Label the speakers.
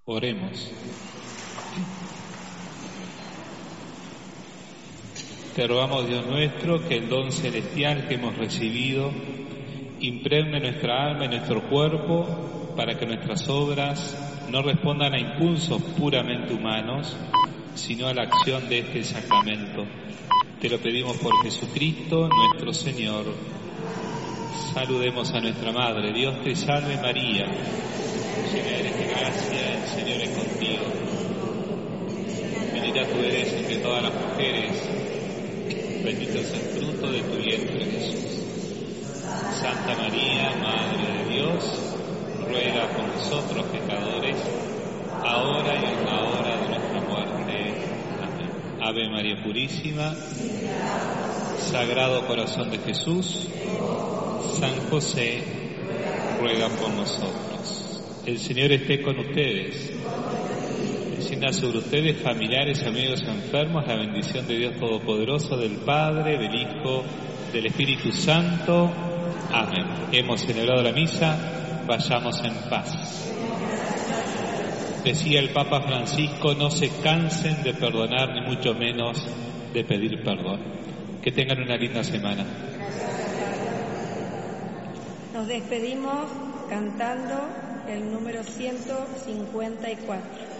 Speaker 1: Oremos. Te rogamos, Dios nuestro, que el don celestial que hemos recibido impregne nuestra alma y nuestro cuerpo para que nuestras obras no respondan a impulsos puramente humanos, sino a la acción de este sacramento. Te lo pedimos por Jesucristo, nuestro Señor. Saludemos a nuestra Madre. Dios te salve María, llena eres de gracia, el Señor es contigo. Bendita tú eres entre todas las mujeres, bendito es el fruto de tu vientre, Jesús. Santa María, Madre de Dios, ruega por nosotros pecadores, ahora y en la hora de nuestra muerte. Amén. Ave María Purísima, Sagrado Corazón de Jesús, San José, ruega por nosotros. El Señor esté con ustedes. Descienda sobre ustedes, familiares, amigos enfermos, la bendición de Dios Todopoderoso, del Padre, del Hijo, del Espíritu Santo. Amén. Hemos celebrado la misa, vayamos en paz. Decía el Papa Francisco, no se cansen de perdonar, ni mucho menos de pedir perdón. Que tengan una linda semana.
Speaker 2: Nos despedimos cantando el número 154.